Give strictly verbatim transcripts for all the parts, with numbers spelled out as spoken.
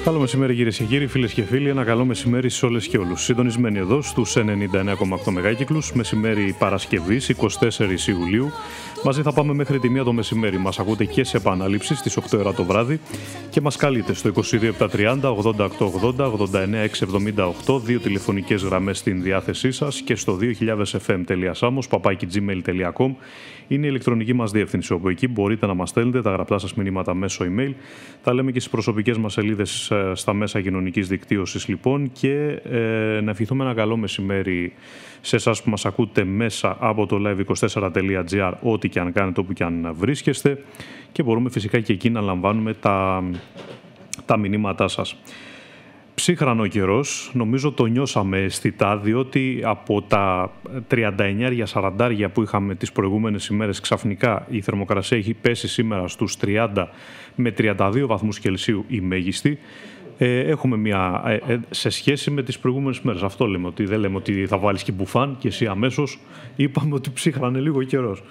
Καλό μεσημέρι κυρίες και κύριοι, φίλες και φίλοι. Ένα καλό μεσημέρι σε όλες και όλους. Συντονισμένοι εδώ στους ενενήντα εννέα κόμμα οκτώ μεγάκυκλους, μεσημέρι Παρασκευής, εικοστή τέταρτη Ιουλίου. Μαζί θα πάμε μέχρι τη μία το μεσημέρι. Μας ακούτε και σε επανάληψη στις οκτώ ώρα το βράδυ και μας καλείτε στο είκοσι δύο επτακόσια τριάντα ογδόντα οκτώ ογδόντα ογδόντα εννέα εξακόσια εβδομήντα οκτώ, δύο τηλεφωνικές γραμμές στην διάθεσή σας και στο δύο χιλιάδες εφ εμ τελεία samos παπάκι τζι μέιλ τελεία κομ είναι η ηλεκτρονική μας διεύθυνση, όπου εκεί μπορείτε να μας στέλνετε τα γραπτά σας μηνύματα μέσω email. Τα λέμε και στις προσωπικές μας σελίδες στα μέσα κοινωνικής δικτύωσης λοιπόν, και ε, να ευχηθούμε ένα καλό μεσημέρι σε εσάς που μας ακούτε μέσα από το live είκοσι τέσσερα τελεία τζι άρ, ό,τι και αν κάνετε, όπου και αν βρίσκεστε, και μπορούμε φυσικά και εκεί να λαμβάνουμε τα, τα μηνύματά σας. Ψύχρανο καιρός, νομίζω το νιώσαμε αισθητά, διότι από τα τριάντα εννιά σαράντα που είχαμε τις προηγούμενες ημέρες, ξαφνικά η θερμοκρασία έχει πέσει σήμερα στους τριάντα με τριάντα δύο βαθμούς Κελσίου η μέγιστη. Ε, έχουμε μια, ε, σε σχέση με τις προηγούμενες μέρες, αυτό λέμε, ότι δεν λέμε ότι θα βάλεις και μπουφάν και εσύ αμέσως, είπαμε ότι ψύχρανε λίγο καιρός.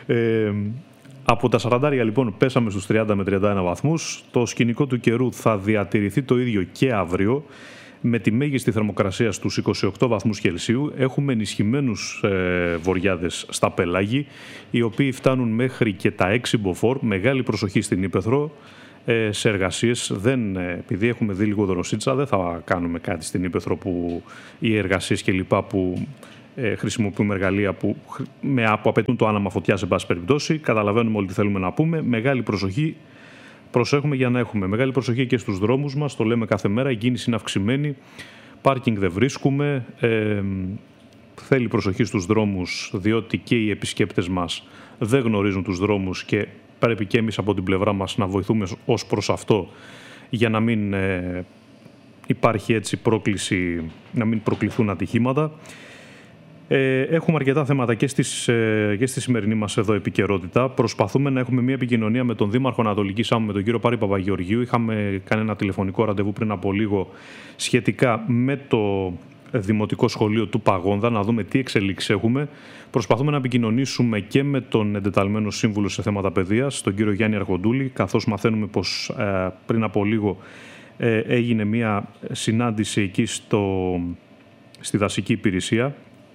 Ε, Από τα σαράντα λοιπόν πέσαμε στους τριάντα με τριάντα ένα βαθμούς. Το σκηνικό του καιρού θα διατηρηθεί το ίδιο και αύριο, με τη μέγιστη θερμοκρασία στους είκοσι οκτώ βαθμούς Κελσίου. Έχουμε ενισχυμένους ε, βοριάδες στα πελάγη, οι οποίοι φτάνουν μέχρι και τα έξι μποφόρ. Μεγάλη προσοχή στην Ύπαιθρο ε, σε εργασίες. Δεν, ε, επειδή έχουμε δει λίγο δροσίτσα, δεν θα κάνουμε κάτι στην Ύπαιθρο που οι εργασίες κλπ. Που Ε, χρησιμοποιούμε εργαλεία που, με, που απαιτούν το άναμα φωτιά σε πάση περιπτώσει. Καταλαβαίνουμε όλοι τι θέλουμε να πούμε. Μεγάλη προσοχή προσέχουμε για να έχουμε. Μεγάλη προσοχή και στους δρόμους μας. Το λέμε κάθε μέρα. Η κίνηση είναι αυξημένη. Πάρκινγκ δεν βρίσκουμε. Ε, θέλει προσοχή στους δρόμους, διότι και οι επισκέπτες μας δεν γνωρίζουν τους δρόμους και πρέπει και εμείς από την πλευρά μας να βοηθούμε ως προς αυτό, για να μην ε, υπάρχει έτσι πρόκληση, να μην προκληθούν ατυχήματα. Ε, έχουμε αρκετά θέματα και, στις, ε, και στη σημερινή μας εδώ επικαιρότητα. Προσπαθούμε να έχουμε μια επικοινωνία με τον Δήμαρχο Ανατολικής Σάμου, με τον κύριο Πάρη Παπαγεωργίου. Είχαμε κάνει ένα τηλεφωνικό ραντεβού πριν από λίγο σχετικά με το Δημοτικό Σχολείο του Παγόνδα, να δούμε τι εξελίξεις έχουμε. Προσπαθούμε να επικοινωνήσουμε και με τον εντεταλμένο σύμβουλο σε θέματα παιδείας, τον κύριο Γιάννη Αρχοντούλη, καθώς μαθαίνουμε πως ε, πριν από λίγο ε, έγινε μια συνάντηση εκεί στο, στη δασική υπηρεσία.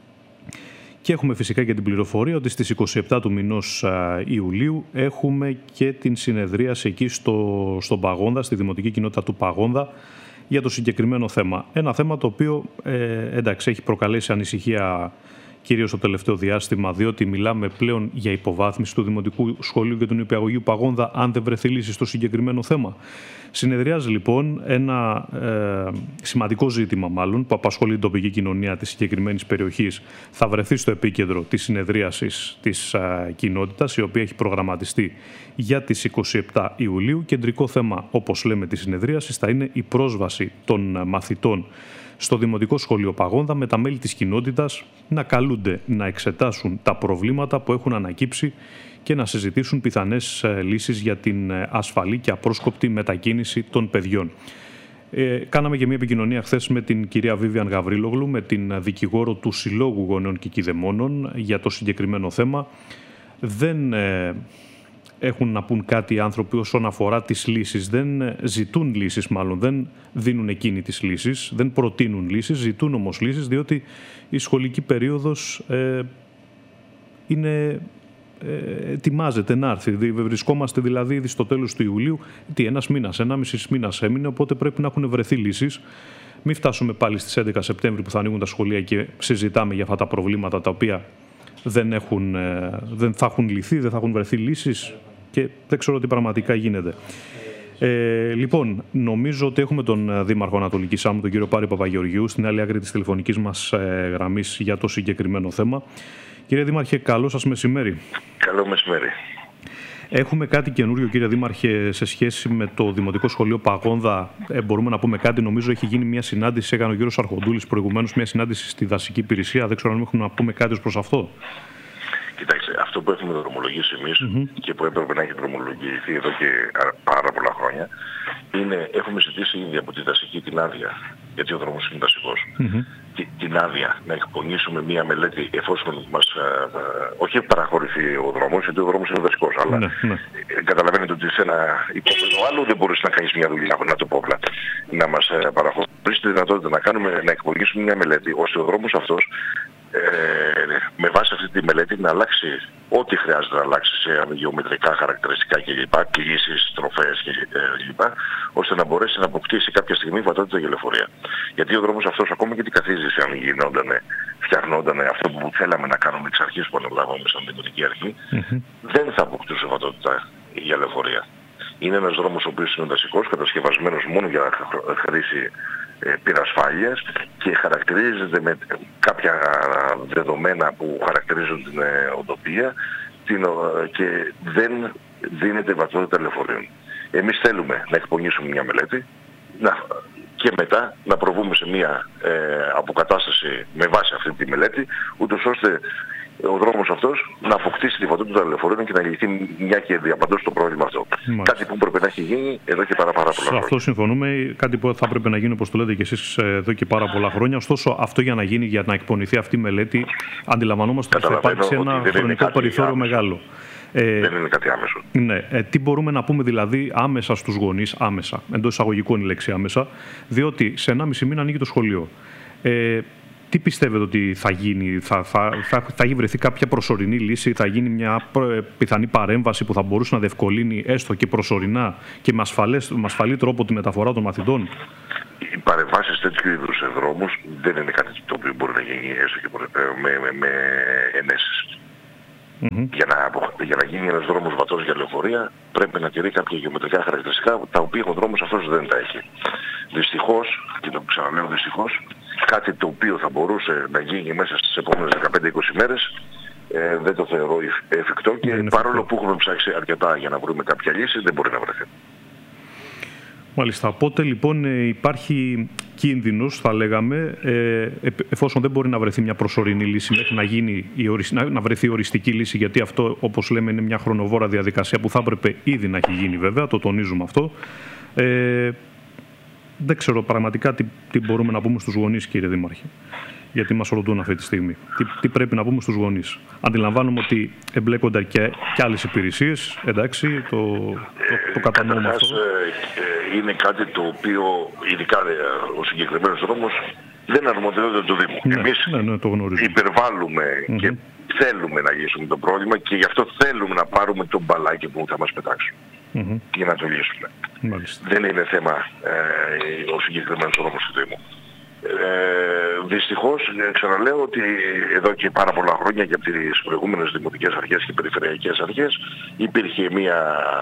Και έχουμε φυσικά και την πληροφορία ότι στις είκοσι επτά του μηνός Ιουλίου έχουμε και την συνεδρίαση εκεί στο, στον Παγόνδα, στη Δημοτική Κοινότητα του Παγόνδα, για το συγκεκριμένο θέμα. Ένα θέμα το οποίο ε, εντάξει, έχει προκαλέσει ανησυχία κυρίως το τελευταίο διάστημα, διότι μιλάμε πλέον για υποβάθμιση του Δημοτικού Σχολείου και του Νηπιαγωγείου Παγόνδα, αν δεν βρεθεί λύση στο συγκεκριμένο θέμα. Συνεδριάζει λοιπόν ένα ε, σημαντικό ζήτημα, μάλλον, που απασχολεί την τοπική κοινωνία της συγκεκριμένης περιοχής. Θα βρεθεί στο επίκεντρο της συνεδρίασης της ε, κοινότητας, η οποία έχει προγραμματιστεί για τις είκοσι επτά Ιουλίου. Κεντρικό θέμα, όπως λέμε, της συνεδρίασης θα είναι η πρόσβαση των μαθητών στο Δημοτικό Σχολείο Παγόνδα, με τα μέλη της κοινότητας να καλούνται να εξετάσουν τα προβλήματα που έχουν ανακύψει και να συζητήσουν πιθανές λύσεις για την ασφαλή και απρόσκοπτη μετακίνηση των παιδιών. Ε, κάναμε και μια επικοινωνία χθες με την κυρία Βίβιαν Γαβρίλογλου, με την δικηγόρο του Συλλόγου Γονέων και Κηδεμόνων, για το συγκεκριμένο θέμα. Δεν ε, έχουν να πούν κάτι οι άνθρωποι όσον αφορά τις λύσεις. Δεν ζητούν λύσεις, μάλλον δεν δίνουν εκείνη τις λύσεις, δεν προτείνουν λύσεις, ζητούν όμως λύσεις, διότι η σχολική περίοδος ε, είναι... ετοιμάζεται να έρθει. Βρισκόμαστε δηλαδή ήδη στο τέλος του Ιουλίου. Τι, ένας μήνας, ένα μισή μήνας έμεινε, οπότε πρέπει να έχουν βρεθεί λύσεις. Μην φτάσουμε πάλι στις έντεκα Σεπτέμβρη που θα ανοίγουν τα σχολεία και συζητάμε για αυτά τα προβλήματα τα οποία δεν, έχουν, δεν θα έχουν λυθεί, δεν θα έχουν βρεθεί λύσεις και δεν ξέρω τι πραγματικά γίνεται. Ε, λοιπόν, νομίζω ότι έχουμε τον Δήμαρχο Ανατολικής Σάμου, τον κύριο Πάρη Παπαγεωργίου, στην άλλη άκρη της τηλεφωνικής μας ε, γραμμής για το συγκεκριμένο θέμα. Κύριε Δήμαρχε, καλό σας μεσημέρι. Καλό μεσημέρι. Έχουμε κάτι καινούριο, κύριε Δήμαρχε, σε σχέση με το Δημοτικό Σχολείο Παγόνδα. Ε, μπορούμε να πούμε κάτι. Νομίζω έχει γίνει μια συνάντηση, έκανε ο κύριος Αρχοντούλης προηγουμένως, μια συνάντηση στη δασική υπηρεσία. Δεν ξέρω αν έχουμε να πούμε κάτι ως προς αυτό. Κοιτάξτε, αυτό που έχουμε δρομολογήσει εμείς mm-hmm. και που έπρεπε να έχει δρομολογηθεί εδώ και πάρα πολλά χρόνια, είναι, έχουμε ζητήσει ήδη από τη δασική την άδεια γιατί ο δρόμος είναι δασικός, Mm-hmm. την άδεια να εκπονήσουμε μία μελέτη εφόσον μας, ε, ε, όχι παραχωρηθεί ο δρόμος, γιατί ο δρόμος είναι δασικός, αλλά Ναι, ναι. ε, καταλαβαίνετε ότι σε ένα υπόβαθρο άλλο δεν μπορείς να κάνεις μια δουλειά, να το πω απλά, να μας ε, παραχωρήσει τη δυνατότητα να, κάνουμε, να εκπονήσουμε μια μελέτη, ώστε ο δρόμος αυτός ε, με βάση αυτή τη μελέτη να αλλάξει ό,τι χρειάζεται να αλλάξει σε γεωμετρικά χαρακτηριστικά κλπ, κλίσεις, τροφές κλπ, ώστε να μπορέσει να αποκτήσει κάποια στιγμή βατότητα για λεωφορεία. Γιατί ο δρόμος αυτός, ακόμα και την καθίζηση, αν γινόταν, φτιαχνόταν αυτό που θέλαμε να κάνουμε εξ αρχής που αναλάβαμε σαν δημοτική αρχή, mm-hmm. δεν θα αποκτούσε βατότητα για λεωφορεία. Είναι ένας δρόμος ο οποίος είναι δασικός, κατασκευασμένος μόνο για χρήση ε, πυρασφάλειας και χαρακτηρίζεται με κάποια δεδομένα που χαρακτηρίζουν την ε, οντοπία την, ε, και δεν δίνεται βατότητα λεωφορείων. Εμείς θέλουμε να εκπονήσουμε μια μελέτη να, και μετά να προβούμε σε μια ε, αποκατάσταση με βάση αυτή τη μελέτη, ούτως ώστε ο δρόμος αυτός να αποκτήσει τη βατότητα των λεωφορείων και να λυθεί μια και διαπαντός το πρόβλημα αυτό. Μάλιστα. Κάτι που πρέπει να έχει γίνει εδώ και πάρα, πάρα πολλά χρόνια. Αυτό συμφωνούμε. Κάτι που θα έπρεπε να γίνει, όπως το λέτε και εσείς, εδώ και πάρα πολλά χρόνια. Ωστόσο, αυτό για να γίνει, για να εκπονηθεί αυτή η μελέτη, αντιλαμβανόμαστε ότι θα υπάρξει ένα χρονικό περιθώριο άμεσο. Μεγάλο. Ε, δεν είναι κάτι άμεσο. Ναι. Ε, τι μπορούμε να πούμε δηλαδή άμεσα στους γονείς, άμεσα, εντός εισαγωγικών η λέξη άμεσα, διότι σε ενάμιση μήνα ανοίγει το σχολείο. Ε, Τι πιστεύετε ότι θα γίνει, θα, θα, θα, θα έχει βρεθεί κάποια προσωρινή λύση, θα γίνει μια πιθανή παρέμβαση που θα μπορούσε να διευκολύνει έστω και προσωρινά και με, ασφαλές, με ασφαλή τρόπο τη μεταφορά των μαθητών? Οι παρεμβάσεις τέτοιου είδους σε δρόμους δεν είναι κάτι το οποίο μπορεί να γίνει έστω και με, με, με ενέσεις. Mm-hmm. Για, να, για να γίνει ένας δρόμος βατός για λεωφορεία πρέπει να τηρεί κάποια γεωμετρικά χαρακτηριστικά τα οποία ο δρόμος αυτός δεν τα έχει. Δυστυχώς, και το ξαναλέω δυστυχώς, κάτι το οποίο θα μπορούσε να γίνει μέσα στις επόμενες δεκαπέντε με είκοσι μέρες ε, δεν το θεωρώ εφικτό και είναι παρόλο εφικτό. Που έχουμε ψάξει αρκετά για να βρούμε κάποια λύση δεν μπορεί να βρεθεί. Μάλιστα. Οπότε λοιπόν υπάρχει κίνδυνος, θα λέγαμε, ε, εφόσον δεν μπορεί να βρεθεί μια προσωρινή λύση μέχρι να, γίνει η ορισ... να βρεθεί οριστική λύση, γιατί αυτό, όπως λέμε, είναι μια χρονοβόρα διαδικασία που θα έπρεπε ήδη να έχει γίνει, βέβαια, το τονίζουμε αυτό. Ε, δεν ξέρω πραγματικά τι, τι μπορούμε να πούμε στους γονείς, κύριε Δήμαρχε, γιατί μας ρωτούν αυτή τη στιγμή. Τι, τι πρέπει να πούμε στους γονείς? Αντιλαμβάνομαι ότι εμπλέκονται και, και άλλες υπηρεσίες, εντάξει, το, το, το κατανοούμε αυτό. Ε, είναι κάτι το οποίο, ειδικά ο συγκεκριμένος δρόμος, δεν αρμοδιότητα του Δήμου. Ναι, Εμείς ναι, ναι, το υπερβάλλουμε mm-hmm. και θέλουμε να λύσουμε το πρόβλημα και γι' αυτό θέλουμε να πάρουμε το μπαλάκι που θα μας πετάξουν mm-hmm. για να το λύσουμε. Μάλιστα. Δεν είναι θέμα ε, ο συγκεκριμένος δρόμος του Δήμου. Ε, δυστυχώς, ξαναλέω ότι εδώ και πάρα πολλά χρόνια και από τις προηγούμενες δημοτικές αρχές και περιφερειακές αρχές υπήρχε μια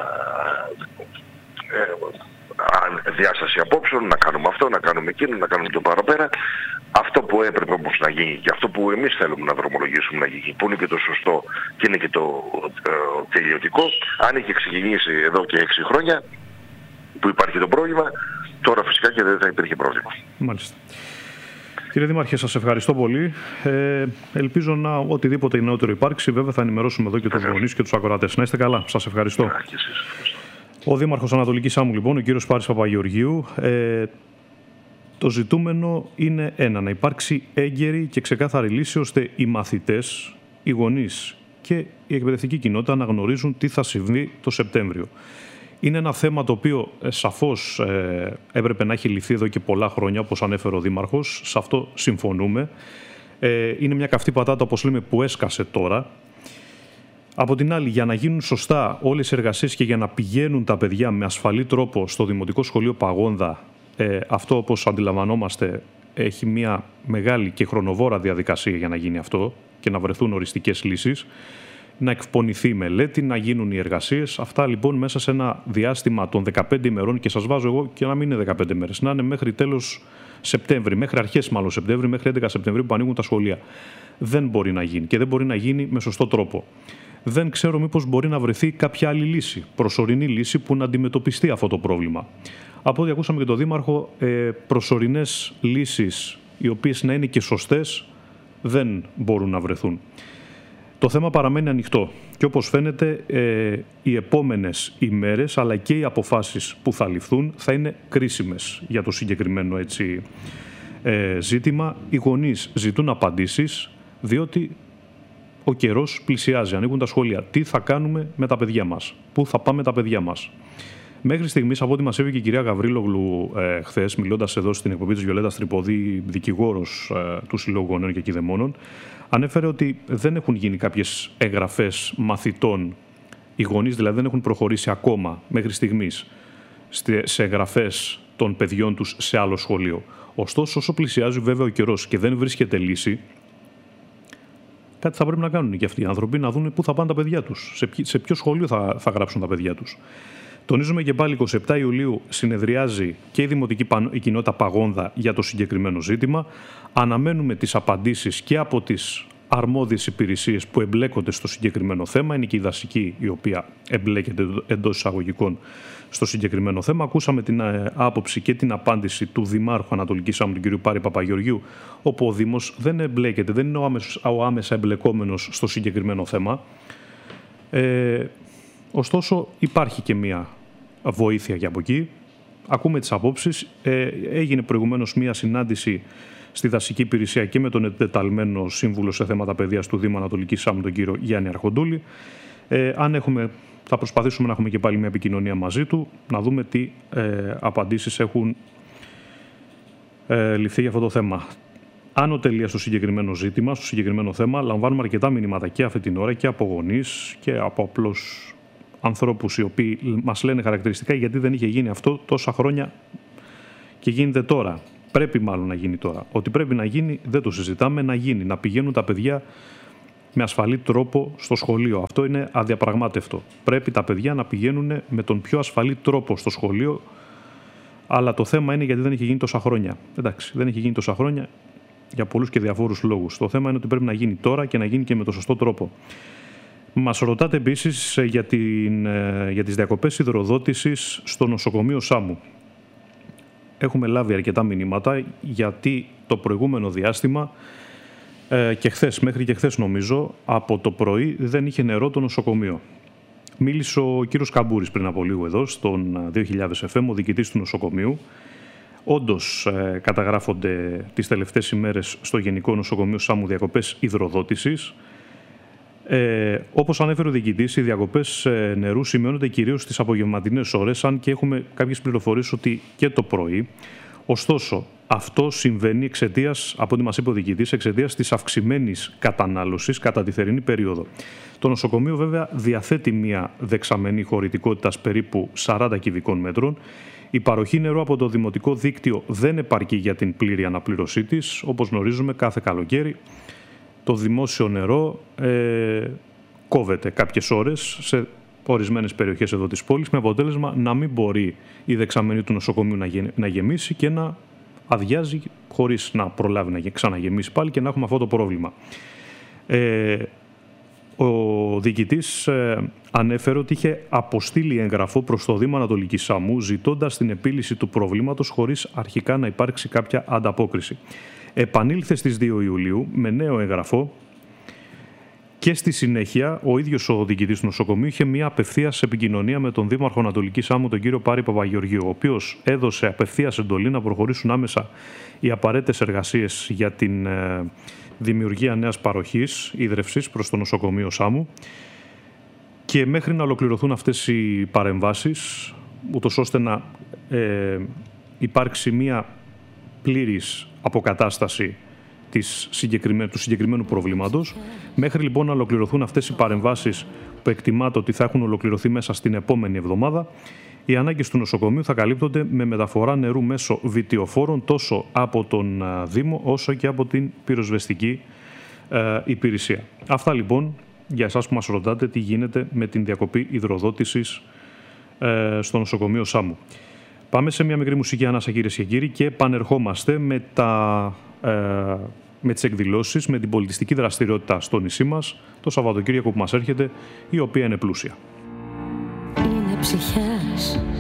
ε, διάσταση απόψεων, να κάνουμε αυτό, να κάνουμε εκείνο, να κάνουμε το παραπέρα. Αυτό που έπρεπε όμως να γίνει και αυτό που εμείς θέλουμε να δρομολογήσουμε να γίνει, που είναι και το σωστό και είναι και το ε, τελειωτικό, αν είχε ξεκινήσει εδώ και έξι χρόνια που υπάρχει το πρόβλημα, τώρα φυσικά και δεν θα υπήρχε πρόβλημα. Μάλιστα. Κύριε Δήμαρχε, σας ευχαριστώ πολύ. Ε, ελπίζω να οτιδήποτε νεότερο υπάρξει, βέβαια θα ενημερώσουμε εδώ και τους γονείς και τους ακροατές. Να είστε καλά. Σας ευχαριστώ. Ο Δήμαρχος Ανατολικής Άμμου, λοιπόν, ο κύριος Πάρης Παπαγεωργίου. Ε, το ζητούμενο είναι ένα, να υπάρξει έγκαιρη και ξεκάθαρη λύση, ώστε οι μαθητές, οι γονείς και η εκπαιδευτική κοινότητα να γνωρίζουν τι θα συμβεί το Σεπτέμβριο. Είναι ένα θέμα το οποίο ε, σαφώς ε, έπρεπε να έχει λυθεί εδώ και πολλά χρόνια, όπως ανέφερε ο Δήμαρχος. Σε αυτό συμφωνούμε. Ε, είναι μια καυτή πατάτα, όπως λέμε, που έσκασε τώρα. Από την άλλη, για να γίνουν σωστά όλες οι εργασίες και για να πηγαίνουν τα παιδιά με ασφαλή τρόπο στο Δημοτικό Σχολείο Παγόνδα, ε, αυτό, όπως αντιλαμβανόμαστε, έχει μια μεγάλη και χρονοβόρα διαδικασία για να γίνει αυτό και να βρεθούν οριστικές λύσεις. Να εκπονηθεί η μελέτη, να γίνουν οι εργασίες. Αυτά λοιπόν μέσα σε ένα διάστημα των δεκαπέντε ημερών, και σας βάζω εγώ και να μην είναι δεκαπέντε μέρες, να είναι μέχρι τέλος Σεπτέμβρη, μέχρι αρχές μάλλον Σεπτέμβρη, μέχρι έντεκα Σεπτεμβρίου που ανοίγουν τα σχολεία. Δεν μπορεί να γίνει και δεν μπορεί να γίνει με σωστό τρόπο. Δεν ξέρω μήπως μπορεί να βρεθεί κάποια άλλη λύση, προσωρινή λύση που να αντιμετωπιστεί αυτό το πρόβλημα. Από ό,τι ακούσαμε και τον Δήμαρχο, προσωρινές λύσεις οι οποίες να είναι και σωστές δεν μπορούν να βρεθούν. Το θέμα παραμένει ανοιχτό. Και όπως φαίνεται, ε, οι επόμενες ημέρες αλλά και οι αποφάσεις που θα ληφθούν θα είναι κρίσιμες για το συγκεκριμένο έτσι, ε, ζήτημα. Οι γονείς ζητούν απαντήσεις, διότι ο καιρός πλησιάζει. Ανοίγουν τα σχολεία. Τι θα κάνουμε με τα παιδιά μας? Πού θα πάμε τα παιδιά μας? Μέχρι στιγμής, από ό,τι μας είπε και η κυρία Γαβρίλογλου ε, χθες, μιλώντας εδώ στην εκπομπή της Βιολέτας Τρυποδή, δικηγόρος ε, του Συλλόγου Γονέων και Κηδεμόνων, ανέφερε ότι δεν έχουν γίνει κάποιες εγγραφές μαθητών. Οι γονείς δηλαδή δεν έχουν προχωρήσει ακόμα μέχρι στιγμής σε εγγραφές των παιδιών τους σε άλλο σχολείο. Ωστόσο, όσο πλησιάζει βέβαια ο καιρός και δεν βρίσκεται λύση, κάτι θα πρέπει να κάνουν και αυτοί οι άνθρωποι, να δουν πού θα πάνε τα παιδιά τους, σε, ποιο, σε ποιο σχολείο θα, θα γράψουν τα παιδιά τους. Τονίζουμε και πάλι, εικοστή εβδόμη Ιουλίου συνεδριάζει και η Δημοτική η Κοινότητα Παγόνδα για το συγκεκριμένο ζήτημα. Αναμένουμε τις απαντήσεις και από τις αρμόδιες υπηρεσίες που εμπλέκονται στο συγκεκριμένο θέμα. Είναι και η δασική η οποία εμπλέκεται εντός εισαγωγικών στο συγκεκριμένο θέμα. Ακούσαμε την άποψη και την απάντηση του Δημάρχου Ανατολικής Άμμου, του κ. Πάρη Παπαγεωργίου, όπου ο Δήμος δεν εμπλέκεται, δεν είναι ο άμεσα, ο άμεσα εμπλεκόμενος στο συγκεκριμένο θέμα. Ε, ωστόσο, υπάρχει και μια βοήθεια για από εκεί. Ακούμε τις απόψεις. Ε, έγινε προηγουμένως μια συνάντηση στη δασική υπηρεσία και με τον εντεταλμένο σύμβουλο σε θέματα παιδείας του Δήμου Ανατολικής Άμμου, τον κύριο Γιάννη Αρχοντούλη. Ε, αν έχουμε, θα προσπαθήσουμε να έχουμε και πάλι μια επικοινωνία μαζί του, να δούμε τι ε, απαντήσεις έχουν ε, ληφθεί για αυτό το θέμα. Άνω τελεία στο συγκεκριμένο ζήτημα, στο συγκεκριμένο θέμα, λαμβάνουμε αρκετά μηνύματα και αυτή την ώρα και από γονείς και από απλώς ανθρώπους οι οποίοι μας λένε χαρακτηριστικά γιατί δεν είχε γίνει αυτό τόσα χρόνια και γίνεται τώρα. Πρέπει μάλλον να γίνει τώρα. Ότι πρέπει να γίνει δεν το συζητάμε, να γίνει. Να πηγαίνουν τα παιδιά με ασφαλή τρόπο στο σχολείο. Αυτό είναι αδιαπραγμάτευτο. Πρέπει τα παιδιά να πηγαίνουν με τον πιο ασφαλή τρόπο στο σχολείο, αλλά το θέμα είναι γιατί δεν έχει γίνει τόσα χρόνια. Εντάξει, δεν έχει γίνει τόσα χρόνια για πολλούς και διαφόρους λόγους. Το θέμα είναι ότι πρέπει να γίνει τώρα και να γίνει και με τον σωστό τρόπο. Μας ρωτάτε επίσης για, την, για τις διακοπές υδροδότησης στο νοσοκομείο Σάμου. Έχουμε λάβει αρκετά μηνύματα γιατί το προηγούμενο διάστημα ε, και χθες, μέχρι και χθες νομίζω, από το πρωί δεν είχε νερό το νοσοκομείο. Μίλησε ο κύριος Καμπούρης πριν από λίγο εδώ, στον δύο χιλιάδες εφ εμ, ο διοικητής του νοσοκομείου. Όντως ε, καταγράφονται τις τελευταίες ημέρες στο Γενικό Νοσοκομείο Σάμου διακοπές υδροδότησης. Ε, όπως ανέφερε ο διοικητής, οι διακοπές ε, νερού σημειώνονται κυρίως στις απογευματινές ώρες, αν και έχουμε κάποιες πληροφορίες ότι και το πρωί. Ωστόσο, αυτό συμβαίνει εξαιτίας, από ό,τι μας είπε ο διοικητής, εξαιτίας της αυξημένης κατανάλωσης κατά τη θερινή περίοδο. Το νοσοκομείο βέβαια διαθέτει μια δεξαμενή χωρητικότητας περίπου σαράντα κυβικών μέτρων. Η παροχή νερού από το δημοτικό δίκτυο δεν επαρκεί για την πλήρη αναπλήρωσή της. Όπως γνωρίζουμε, κάθε καλοκαίρι το δημόσιο νερό ε, κόβεται κάποιες ώρες σε ορισμένες περιοχές εδώ της πόλης, με αποτέλεσμα να μην μπορεί η δεξαμενή του νοσοκομείου να, γε, να γεμίσει και να αδειάζει χωρίς να προλάβει να ξαναγεμίσει πάλι και να έχουμε αυτό το πρόβλημα. Ε, ο διοικητής ε, ανέφερε ότι είχε αποστείλει εγγραφό προς το Δήμο Ανατολικής Σάμου ζητώντας την επίλυση του προβλήματος χωρίς αρχικά να υπάρξει κάποια ανταπόκριση. Επανήλθε στις δύο Ιουλίου με νέο εγγραφό και στη συνέχεια ο ίδιος ο διοικητής του νοσοκομείου είχε μια απευθείας επικοινωνία με τον Δήμαρχο Ανατολικής Άμμου, τον κύριο Πάρη Παπαγεωργίου, ο οποίος έδωσε απευθείας εντολή να προχωρήσουν άμεσα οι απαραίτητες εργασίες για την ε, δημιουργία νέας παροχής ίδρευσης προς το νοσοκομείο Σάμου και μέχρι να ολοκληρωθούν αυτές οι παρεμβάσεις, ούτως ώστε να ε, υπάρξει μια πλήρης αποκατάσταση της συγκεκριμένου, του συγκεκριμένου προβλήματος. Μέχρι λοιπόν να ολοκληρωθούν αυτές οι παρεμβάσεις που εκτιμάται ότι θα έχουν ολοκληρωθεί μέσα στην επόμενη εβδομάδα, οι ανάγκες του νοσοκομείου θα καλύπτονται με μεταφορά νερού μέσω βιτιοφόρων τόσο από τον Δήμο όσο και από την πυροσβεστική ε, υπηρεσία. Αυτά λοιπόν για εσάς που μας ρωτάτε τι γίνεται με την διακοπή υδροδότησης ε, στο νοσοκομείο Σάμου. Πάμε σε μια μικρή μουσική ανάσα, κυρίες και κύριοι, και επανερχόμαστε με, τα, ε, με τις εκδηλώσεις, με την πολιτιστική δραστηριότητα στο νησί μας, το Σαββατοκύριακο που μας έρχεται, η οποία είναι πλούσια. Είναι ψυχές